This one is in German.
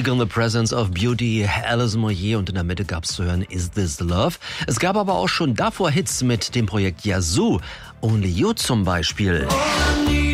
Feel the Presence of Beauty, Alison Moyet, und in der Mitte gab's zu hören Is This Love. Es gab aber auch schon davor Hits mit dem Projekt Yazoo, Only You zum Beispiel.